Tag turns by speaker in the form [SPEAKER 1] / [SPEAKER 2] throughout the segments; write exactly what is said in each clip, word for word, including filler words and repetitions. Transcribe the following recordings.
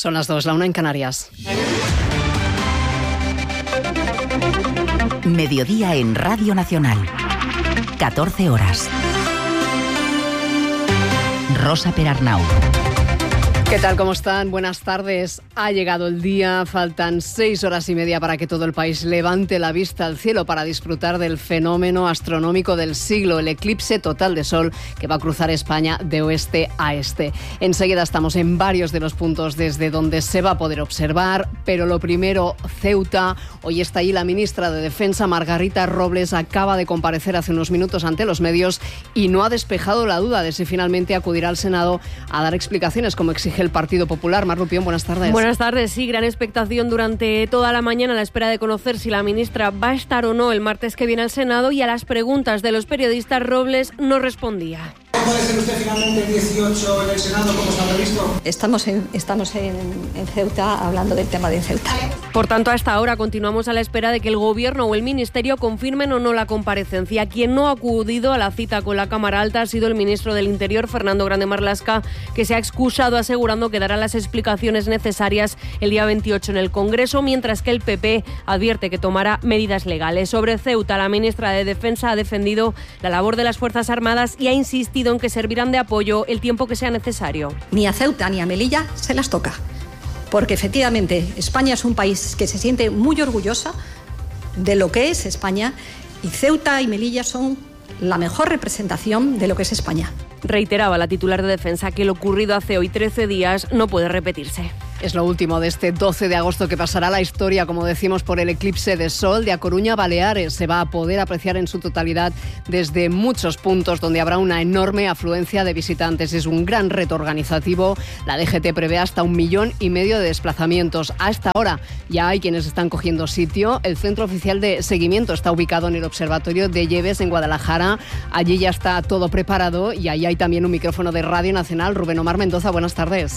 [SPEAKER 1] Son las dos, la una en Canarias.
[SPEAKER 2] Mediodía en Radio Nacional. catorce horas. Rosa Perarnau.
[SPEAKER 1] ¿Qué tal? ¿Cómo están? Buenas tardes. Ha llegado el día, faltan seis horas y media para que todo el país levante la vista al cielo para disfrutar del fenómeno astronómico del siglo, el eclipse total de sol que va a cruzar España de oeste a este. Enseguida estamos en varios de los puntos desde donde se va a poder observar, pero lo primero, Ceuta. Hoy está allí la ministra de Defensa, Margarita Robles, acaba de comparecer hace unos minutos ante los medios y no ha despejado la duda de si finalmente acudirá al Senado a dar explicaciones como exige el Partido Popular. Mar Rupión, buenas tardes.
[SPEAKER 3] Buenas tardes. Sí, gran expectación durante toda la mañana a la espera de conocer si la ministra va a estar o no el martes que viene al Senado, y a las preguntas de los periodistas Robles no respondía.
[SPEAKER 4] ¿Puede ser usted finalmente el dieciocho en el Senado como está previsto?
[SPEAKER 5] Estamos en, estamos en, en Ceuta hablando del tema de Ceuta.
[SPEAKER 3] Por tanto, hasta ahora continuamos a la espera de que el Gobierno o el Ministerio confirmen o no la comparecencia. Quien no ha acudido a la cita con la Cámara Alta ha sido el ministro del Interior, Fernando Grande Marlaska, que se ha excusado asegurando que dará las explicaciones necesarias el día veintiocho en el Congreso, mientras que el P P advierte que tomará medidas legales. Sobre Ceuta, la ministra de Defensa ha defendido la labor de las Fuerzas Armadas y ha insistido en que servirán de apoyo el tiempo que sea necesario.
[SPEAKER 5] Ni a Ceuta ni a Melilla se las toca, porque efectivamente España es un país que se siente muy orgullosa de lo que es España, y Ceuta y Melilla son la mejor representación de lo que es España.
[SPEAKER 3] Reiteraba la titular de Defensa que lo ocurrido hace hoy trece días no puede repetirse.
[SPEAKER 1] Es lo último de este doce de agosto que pasará la historia, como decimos, por el eclipse de sol de A Coruña a Baleares. Se va a poder apreciar en su totalidad desde muchos puntos donde habrá una enorme afluencia de visitantes. Es un gran reto organizativo. La D G T prevé hasta un millón y medio de desplazamientos. A esta hora ya hay quienes están cogiendo sitio. El Centro Oficial de Seguimiento está ubicado en el Observatorio de Lleves en Guadalajara. Allí ya está todo preparado y ahí hay también un micrófono de Radio Nacional. Rubén Omar Mendoza, buenas tardes.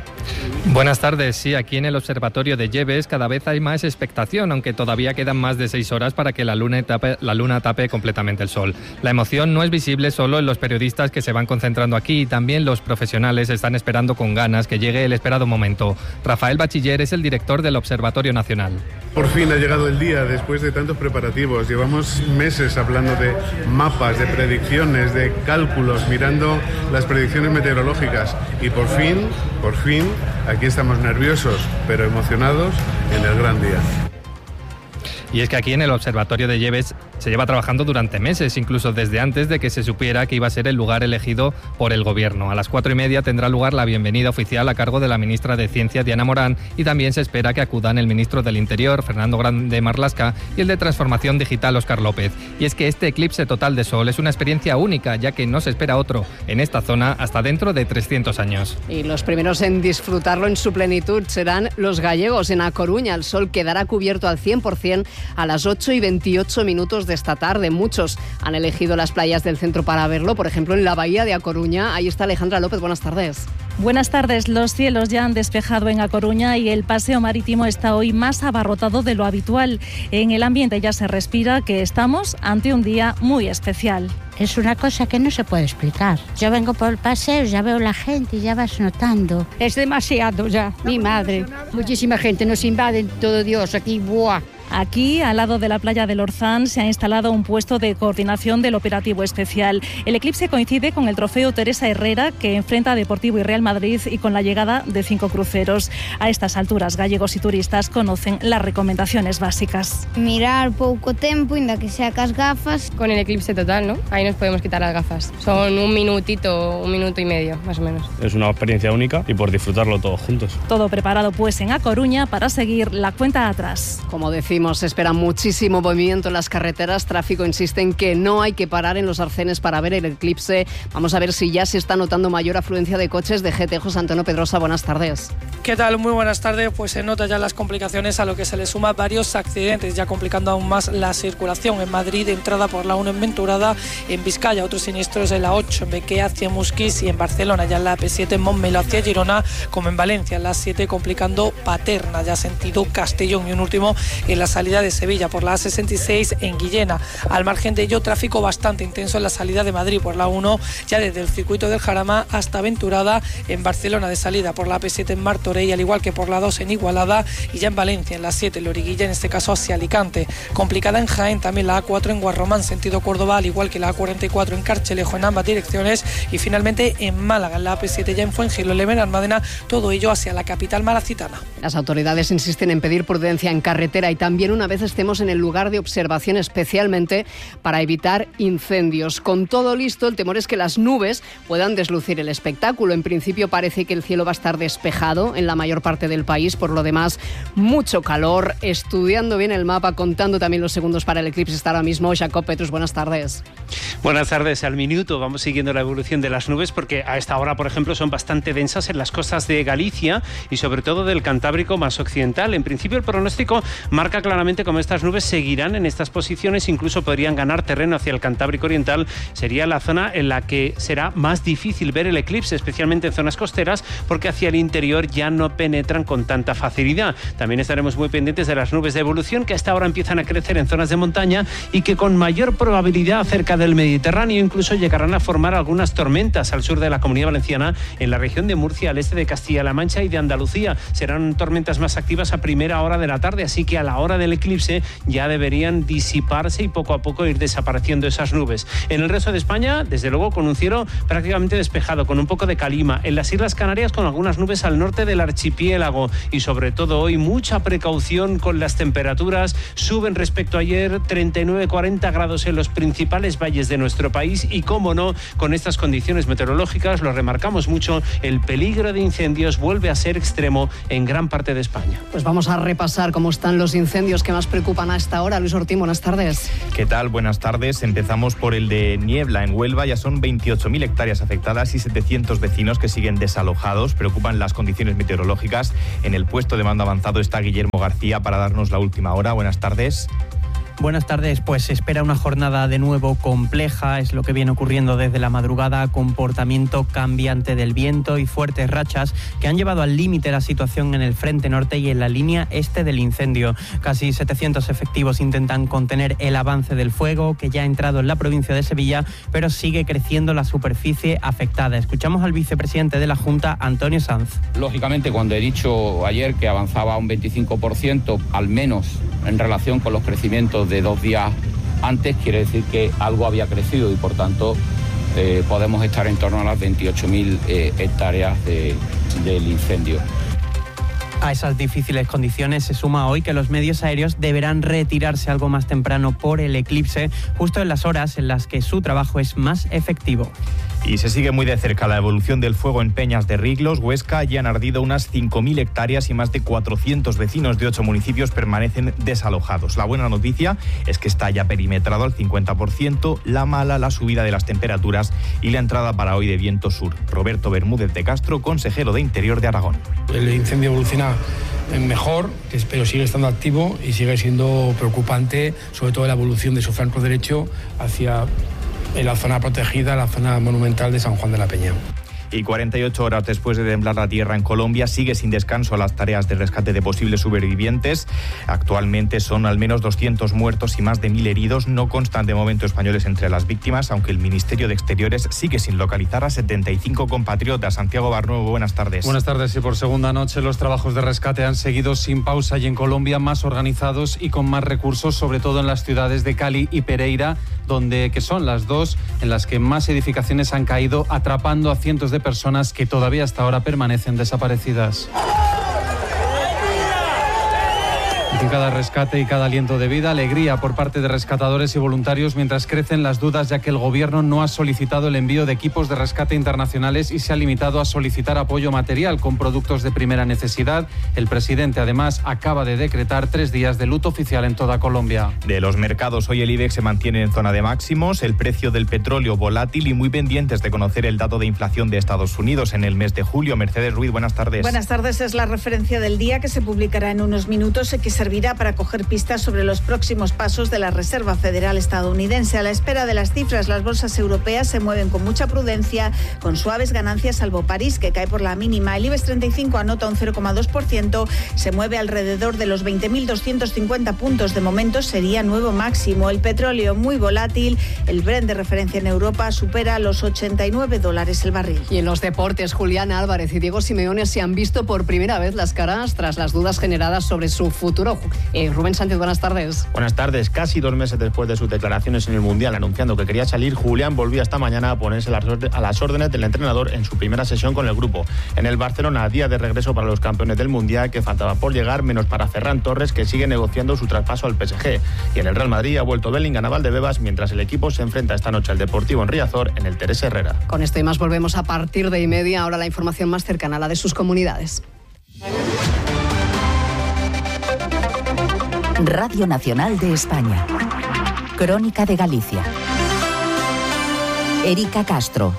[SPEAKER 6] Buenas tardes. Sí, aquí en el Observatorio de Lleves cada vez hay más expectación, aunque todavía quedan más de seis horas para que la luna tape, la luna tape completamente el sol. La emoción no es visible solo en los periodistas que se van concentrando aquí, también los profesionales están esperando con ganas que llegue el esperado momento. Rafael Bachiller es el director del Observatorio Nacional.
[SPEAKER 7] Por fin ha llegado el día, después de tantos preparativos. Llevamos meses hablando de mapas, de predicciones, de cálculos, mirando las predicciones meteorológicas, y por fin, por fin, aquí estamos nerviosos, pero emocionados en el gran día.
[SPEAKER 6] Y es que aquí en el Observatorio de Lleves se lleva trabajando durante meses, incluso desde antes de que se supiera que iba a ser el lugar elegido por el Gobierno. A las cuatro y media tendrá lugar la bienvenida oficial a cargo de la ministra de Ciencia, Diana Morán, y también se espera que acudan el ministro del Interior, Fernando Grande Marlaska, y el de Transformación Digital, Óscar López. Y es que este eclipse total de sol es una experiencia única, ya que no se espera otro en esta zona hasta dentro de trescientos años.
[SPEAKER 1] Y los primeros en disfrutarlo en su plenitud serán los gallegos. En A Coruña el sol quedará cubierto al cien por ciento a las ocho y veintiocho minutos de esta tarde. Muchos han elegido las playas del centro para verlo, por ejemplo en la bahía de A Coruña. Ahí está Alejandra López, buenas tardes.
[SPEAKER 8] Buenas tardes. Los cielos ya han despejado en A Coruña y el paseo marítimo está hoy más abarrotado de lo habitual. En el ambiente ya se respira que estamos ante un día muy especial.
[SPEAKER 9] Es una cosa que no se puede explicar. Yo vengo por el paseo, ya veo la gente y ya vas notando.
[SPEAKER 10] Es demasiado ya, mi madre. Muchísima gente, nos invaden todo Dios aquí, ¡buah!
[SPEAKER 8] Aquí, al lado de la playa del Orzán, se ha instalado un puesto de coordinación del operativo especial. El eclipse coincide con el trofeo Teresa Herrera, que enfrenta a Deportivo y Real Madrid, y con la llegada de cinco cruceros. A estas alturas, gallegos y turistas conocen las recomendaciones básicas.
[SPEAKER 11] Mirar poco tiempo, inda que sea cas gafas.
[SPEAKER 12] Con el eclipse total, ¿no? Ahí nos podemos quitar las gafas. Son un minutito, un minuto y medio, más o menos.
[SPEAKER 13] Es una experiencia única y por disfrutarlo todos juntos.
[SPEAKER 8] Todo preparado pues en A Coruña para seguir la cuenta atrás.
[SPEAKER 1] Como decimos, se espera muchísimo movimiento en las carreteras. Tráfico insiste en que no hay que parar en los arcenes para ver el eclipse. Vamos a ver si ya se está notando mayor afluencia de coches. De G T, José Antonio Pedrosa, buenas tardes.
[SPEAKER 14] ¿Qué tal? Muy buenas tardes. Pues se nota ya las complicaciones, a lo que se le suma varios accidentes, ya complicando aún más la circulación. En Madrid, entrada por la uno en Venturada, en Vizcaya, otros siniestros en la ocho, en Bequea hacia Musquis, y en Barcelona, ya en la P siete en Montmeló hacia Girona, como en Valencia, en la siete complicando Paterna, ya sentido Castellón, y un último en las salida de Sevilla por la A sesenta y seis en Guillena. Al margen de ello, tráfico bastante intenso en la salida de Madrid por la uno, ya desde el circuito del Jarama hasta Venturada en Barcelona, de salida por la A P siete en Martorell, al igual que por la dos en Igualada, y ya en Valencia, en la siete, en Loriguilla, en este caso hacia Alicante. Complicada en Jaén, también la A cuatro en Guarromán, sentido Córdoba, al igual que la A cuarenta y cuatro en Carchelejo, en ambas direcciones, y finalmente en Málaga, en la A P siete ya en Fuengirola, en Almadena, todo ello hacia la capital malacitana.
[SPEAKER 1] Las autoridades insisten en pedir prudencia en carretera y también una vez estemos en el lugar de observación, especialmente para evitar incendios. Con todo listo, el temor es que las nubes puedan deslucir el espectáculo. En principio parece que el cielo va a estar despejado en la mayor parte del país, por lo demás mucho calor. Estudiando bien el mapa, contando también los segundos para el eclipse está ahora mismo Jacob Petrus. Buenas tardes.
[SPEAKER 15] Buenas tardes. Al minuto vamos siguiendo la evolución de las nubes, porque a esta hora, por ejemplo, son bastante densas en las costas de Galicia y sobre todo del Cantábrico más occidental. En principio el pronóstico marca claramente cómo estas nubes seguirán en estas posiciones, incluso podrían ganar terreno hacia el Cantábrico oriental. Sería la zona en la que será más difícil ver el eclipse, especialmente en zonas costeras, porque hacia el interior ya no penetran con tanta facilidad. También estaremos muy pendientes de las nubes de evolución, que hasta ahora empiezan a crecer en zonas de montaña y que con mayor probabilidad cerca del Mediterráneo incluso llegarán a formar algunas tormentas al sur de la Comunidad Valenciana, en la región de Murcia, al este de Castilla-La Mancha y de Andalucía. Serán tormentas más activas a primera hora de la tarde, así que a la hora del eclipse ya deberían disiparse y poco a poco ir desapareciendo esas nubes. En el resto de España, desde luego, con un cielo prácticamente despejado, con un poco de calima. En las Islas Canarias, con algunas nubes al norte del archipiélago, y sobre todo hoy mucha precaución con las temperaturas. Suben respecto a ayer treinta y nueve a cuarenta grados en los principales valles de nuestro país y, cómo no, con estas condiciones meteorológicas, lo remarcamos mucho, el peligro de incendios vuelve a ser extremo en gran parte de España.
[SPEAKER 1] Pues vamos a repasar cómo están los incendios que más preocupan a esta hora. Luis Ortín, buenas tardes.
[SPEAKER 16] ¿Qué tal? Buenas tardes. Empezamos por el de Niebla, en Huelva. Ya son veintiocho mil hectáreas afectadas y setecientos vecinos que siguen desalojados. Preocupan las condiciones meteorológicas. En el puesto de mando avanzado está Guillermo García para darnos la última hora. Buenas tardes.
[SPEAKER 17] Buenas tardes, pues se espera una jornada de nuevo compleja, es lo que viene ocurriendo desde la madrugada, comportamiento cambiante del viento y fuertes rachas que han llevado al límite la situación en el frente norte y en la línea este del incendio. Casi setecientos efectivos intentan contener el avance del fuego que ya ha entrado en la provincia de Sevilla, pero sigue creciendo la superficie afectada. Escuchamos al vicepresidente de la Junta, Antonio Sanz.
[SPEAKER 18] Lógicamente, cuando he dicho ayer que avanzaba un veinticinco por ciento, al menos en relación con los crecimientos de dos días antes, quiere decir que algo había crecido y por tanto eh, podemos estar en torno a las veintiocho mil eh, hectáreas de, del incendio.
[SPEAKER 17] A esas difíciles condiciones se suma hoy que los medios aéreos deberán retirarse algo más temprano por el eclipse, justo en las horas en las que su trabajo es más efectivo.
[SPEAKER 16] Y se sigue muy de cerca la evolución del fuego en Peñas de Riglos, Huesca. Allí han ardido unas cinco mil hectáreas y más de cuatrocientos vecinos de ocho municipios permanecen desalojados. La buena noticia es que está ya perimetrado al cincuenta por ciento, la mala, la subida de las temperaturas y la entrada para hoy de viento sur. Roberto Bermúdez de Castro, consejero de Interior de Aragón.
[SPEAKER 19] El incendio evoluciona mejor, pero sigue estando activo y sigue siendo preocupante, sobre todo la evolución de su flanco derecho hacia en la zona protegida, la zona monumental de San Juan de la Peña.
[SPEAKER 16] Y cuarenta y ocho horas después de temblar la tierra en Colombia, sigue sin descanso las tareas de rescate de posibles supervivientes. Actualmente son al menos doscientos muertos y más de mil heridos. No constan de momento españoles entre las víctimas, aunque el Ministerio de Exteriores sigue sin localizar a setenta y cinco compatriotas. Santiago Barnuevo, buenas tardes.
[SPEAKER 20] Buenas tardes. Y por segunda noche los trabajos de rescate han seguido sin pausa y en Colombia más organizados y con más recursos, sobre todo en las ciudades de Cali y Pereira, donde que son las dos en las que más edificaciones han caído, atrapando a cientos de personas que todavía hasta ahora permanecen desaparecidas. En cada rescate y cada aliento de vida, alegría por parte de rescatadores y voluntarios, mientras crecen las dudas ya que el gobierno no ha solicitado el envío de equipos de rescate internacionales y se ha limitado a solicitar apoyo material con productos de primera necesidad. El presidente además acaba de decretar tres días de luto oficial en toda Colombia.
[SPEAKER 16] De los mercados, hoy el IBEX se mantiene en zona de máximos, el precio del petróleo volátil y muy pendientes de conocer el dato de inflación de Estados Unidos en el mes de julio. Mercedes Ruiz, buenas tardes.
[SPEAKER 21] Buenas tardes, es la referencia del día que se publicará en unos minutos y que servirá servirá para coger pistas sobre los próximos pasos de la Reserva Federal estadounidense. A la espera de las cifras, las bolsas europeas se mueven con mucha prudencia, con suaves ganancias, salvo París, que cae por la mínima. El IBEX treinta y cinco anota un cero coma dos por ciento, se mueve alrededor de los veinte mil doscientos cincuenta puntos. De momento sería nuevo máximo. El petróleo muy volátil, el Brent de referencia en Europa supera los ochenta y nueve dólares el barril.
[SPEAKER 1] Y en los deportes, Julián Álvarez y Diego Simeone se han visto por primera vez las caras tras las dudas generadas sobre su futuro. Eh, Rubén Sánchez, buenas tardes.
[SPEAKER 22] Buenas tardes. Casi dos meses después de sus declaraciones en el Mundial anunciando que quería salir, Julián volvía esta mañana a ponerse a las órdenes del entrenador en su primera sesión con el grupo. En el Barcelona, a día de regreso para los campeones del Mundial, que faltaba por llegar, menos para Ferran Torres, que sigue negociando su traspaso al P S G. Y en el Real Madrid ha vuelto Bellingham a Valdebebas, mientras el equipo se enfrenta esta noche al Deportivo en Riazor en el Teresa Herrera.
[SPEAKER 1] Con esto y más volvemos a partir de y media. Ahora la información más cercana a la de sus comunidades.
[SPEAKER 2] Radio Nacional de España. Crónica de Galicia. Erika Castro.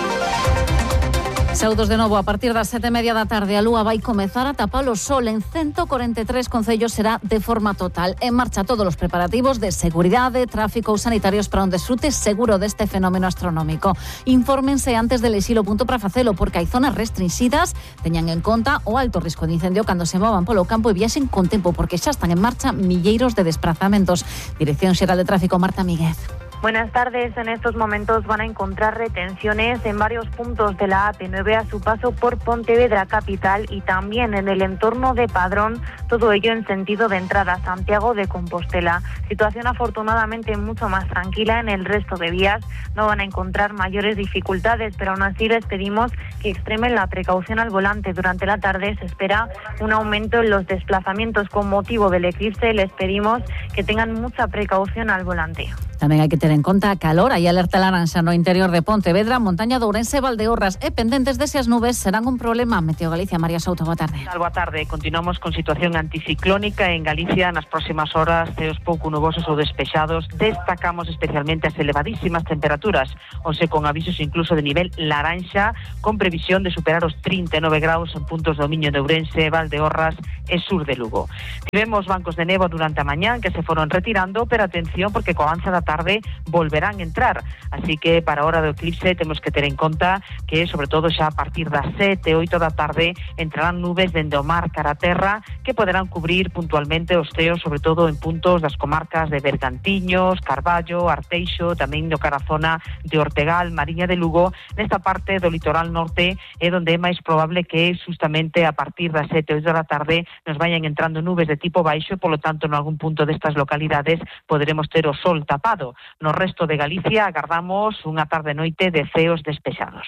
[SPEAKER 23] Saúdos de novo. A partir das sete e media da tarde a lúa vai comezar a tapar o sol. En ciento cuarenta e tres concellos será de forma total. En marcha todos os preparativos de seguridade, tráfico ou sanitarios para un desfrute seguro deste fenómeno astronómico. Infórmense antes de elexir o punto para facelo, porque hai zonas restringidas. Teñan en conta o alto risco de incendio cando se movan polo campo e viaxen con tempo, porque xa están en marcha milleiros de desplazamentos. Dirección Xeral de Tráfico, Marta Míguez.
[SPEAKER 24] Buenas tardes. En estos momentos van a encontrar retenciones en varios puntos de la A P nueve a su paso por Pontevedra capital y también en el entorno de Padrón, todo ello en sentido de entrada a Santiago de Compostela. Situación afortunadamente mucho más tranquila en el resto de vías. No van a encontrar mayores dificultades, pero aún así les pedimos que extremen la precaución al volante. Durante la tarde se espera un aumento en los desplazamientos con motivo del eclipse. Les pedimos que tengan mucha precaución al volante.
[SPEAKER 23] Tamén hai que ter en conta a calor. Hai alerta laranxa no interior de Pontevedra, Montaña de Ourense e Valdeorras. E pendentes desas nubes serán un problema. Meteo Galicia, María Souto, boa tarde.
[SPEAKER 25] Boa tarde. Continuamos con situación anticiclónica en Galicia nas próximas horas, ceos pouco nubosos ou despexados. Destacamos especialmente as elevadísimas temperaturas, onse con avisos incluso de nivel laranxa, con previsión de superar os trinta e nove graus en puntos do Miño de Ourense, Valdeorras e sur de Lugo. Tivemos bancos de nevo durante a mañán que se foron retirando, pero atención porque co avanza da tarde volverán a entrar, así que para a hora do eclipse temos que ter en conta que sobre todo xa a partir das sete, oito da tarde entrarán nubes dende o mar cara a terra que poderán cubrir puntualmente os ceos, sobre todo en puntos das comarcas de Bergantiños, Carballo, Arteixo, tamén do cara a zona de Ortegal, Mariña de Lugo. Nesta parte do litoral norte é onde é máis probable que justamente a partir das sete, oito da tarde nos vayan entrando nubes de tipo baixo e polo tanto en algún punto destas localidades poderemos ter o sol tapado. No resto de Galicia agardamos unha tarde-noite de ceos despexados.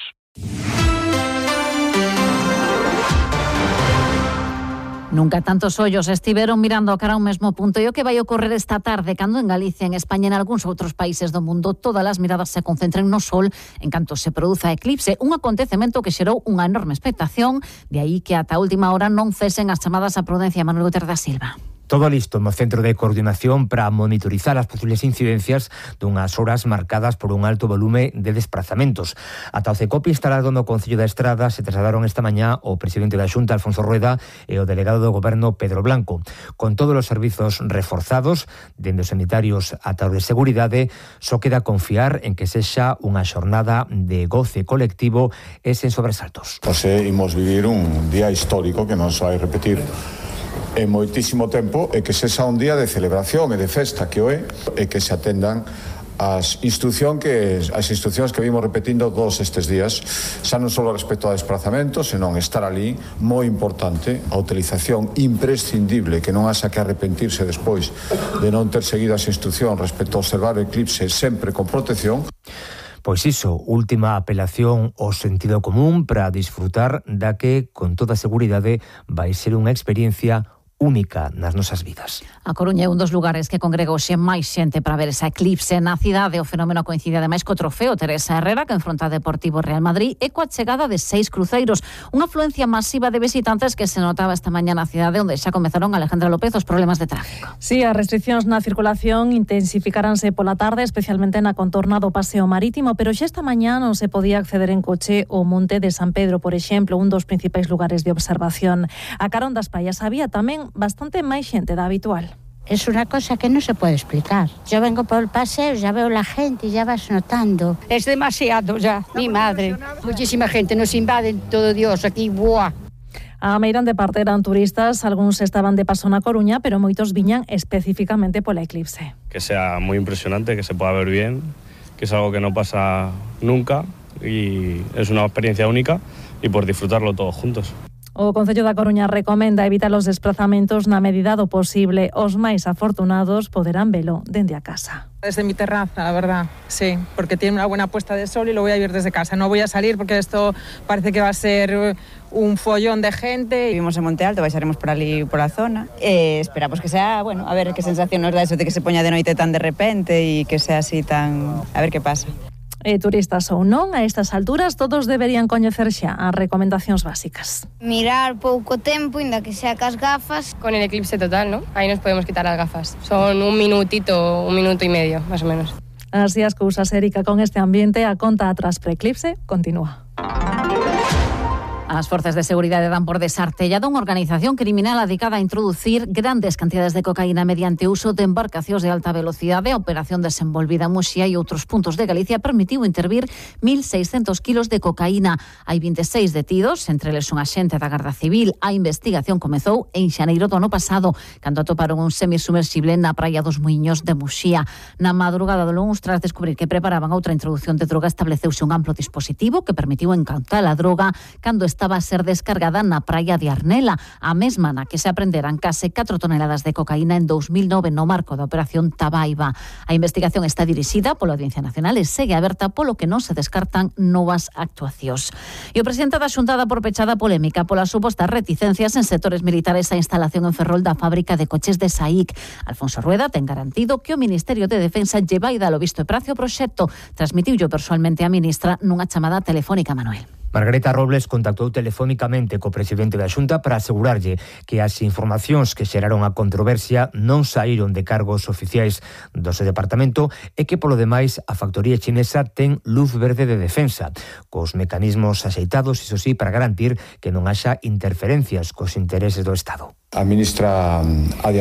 [SPEAKER 23] Nunca tantos ollos estiveron mirando cara a un mesmo punto e o que vai ocorrer esta tarde cando en Galicia, en España e en algúns outros países do mundo todas as miradas se concentren no sol en canto se produza eclipse, un acontecemento que xerou unha enorme expectación, de aí que ata a última hora non cesen as chamadas a prudencia. Manuel Guterres da Silva.
[SPEAKER 26] Todo listo no Centro de Coordinación para monitorizar as posibles incidencias dunhas horas marcadas por un alto volume de desplazamentos. Ata o CECOP instalado no Concello da Estrada se trasladaron esta mañá o presidente da Xunta, Alfonso Rueda, e o delegado do Goberno, Pedro Blanco. Con todos os servizos reforzados, dende os sanitarios ata os de seguridade, só queda confiar en que sexa unha xornada de goce colectivo e sen sobresaltos.
[SPEAKER 27] Hoxe imos vivir un día histórico que non se vai repetir en moitísimo tempo, e que sexa un día de celebración e de festa que o é, e que se atendan as instrucción que as instruccións que vimos repetindo todos estes días, xa non só respecto ao desplazamento, senón estar ali, moi importante, a utilización imprescindible, que non haxa que arrepentirse despois de non ter seguido as instruccións respecto a observar o eclipse sempre con protección.
[SPEAKER 26] Pois iso, última apelación ao sentido común para disfrutar da que, con toda seguridade, vai ser unha experiencia única nas nosas vidas.
[SPEAKER 23] A Coruña é un dos lugares que congrega hoxe máis xente para ver esa eclipse na cidade. O fenómeno coincide ademais co trofeo Teresa Herrera, que enfronta a Deportivo Real Madrid, e coa chegada de seis cruceiros. Unha afluencia masiva de visitantes que se notaba esta mañá na cidade, onde xa comezaron, Alejandra López, os problemas de tráfico.
[SPEAKER 8] Sí, as restriccións na circulación intensificaranse pola tarde, especialmente na contorna do Paseo Marítimo, pero xa esta mañá non se podía acceder en coche ao Monte de San Pedro, por exemplo, un dos principais lugares de observación. A carón das praias había tamén bastante máis xente da habitual.
[SPEAKER 3] Es una cosa que no se puede explicar. Yo vengo por el paseo, ya veo la gente y ya vas notando.
[SPEAKER 4] Es demasiado ya, mi madre. Muchísima gente, nos invaden todo Dios aquí, buah.
[SPEAKER 8] A Meirán de parte eran turistas, algúns estaban de paso na Coruña, pero moitos viñan especificamente pola eclipse.
[SPEAKER 13] Que sea muy impresionante, que se pueda ver bien, que es algo que no pasa nunca y es una experiencia única y por disfrutarlo todos juntos.
[SPEAKER 8] O Concello da Coruña recomenda evitar os desplazamentos na medida do posible. Os máis afortunados poderán velo dende a casa.
[SPEAKER 5] Desde mi terraza, la verdad, sí, porque tiene una buena puesta de sol y lo voy a ver desde casa. No voy a salir porque esto parece que va a ser un follón de gente.
[SPEAKER 6] Vivimos en Monte Alto, baixaremos por ali, por la zona. Eh, esperamos que sea, bueno, a ver qué sensación nos da eso de que se poña de noite tan de repente y que sea así tan... A ver qué pasa.
[SPEAKER 8] E turistas ou non, a estas alturas todos deberían coñecer xa as recomendacións básicas.
[SPEAKER 11] Mirar pouco tempo, inda que sea cas gafas.
[SPEAKER 12] Con el eclipse total, ¿no? Ahí nos podemos quitar las gafas. Son un minutito, un minuto y medio, más o menos.
[SPEAKER 8] Así as cousas, Erika, con este ambiente, a conta atrás pre-eclipse continúa.
[SPEAKER 23] As forzas de seguridade dan por desartellada unha organización criminal adicada a introducir grandes cantidades de cocaína mediante uso de embarcacións de alta velocidade. A operación desenvolvida en Muxía e outros puntos de Galicia permitiu intervir mil seiscentos kilos de cocaína. Hai vinte e seis detidos, entre eles un axente da Garda Civil. A investigación comezou en xaneiro do ano pasado, cando atoparon un semisumersible na praia dos Muiños de Muxía. Na madrugada do luns, tras descubrir que preparaban outra introducción de droga, estableceuse un amplo dispositivo que permitiu incautar a droga cando estaba a ser descargada na praia de Arnela, a mesma na que se aprenderan case catro toneladas de cocaína en dous mil nove no marco da operación Tabaiba. A investigación está dirixida pola Audiencia Nacional e segue aberta, polo que non se descartan novas actuacións. E o presidente da Xunta dá por pechada polémica polas supostas reticencias en sectores militares a instalación en Ferrol da fábrica de coches de SAIC. Alfonso Rueda ten garantido que o Ministerio de Defensa lle vai dar o visto e prazo ao proxecto. Transmitiullo persoalmente a ministra nunha chamada telefónica, Manuel.
[SPEAKER 26] Margarita Robles contactou telefónicamente co presidente da Xunta para asegurarlle que as informacións que xeraron a controversia non saíron de cargos oficiais do seu departamento e que, polo demais, a factoría chinesa ten luz verde de defensa, cos mecanismos axeitados, iso sí, para garantir que non haxa interferencias cos intereses do Estado.
[SPEAKER 27] A ministra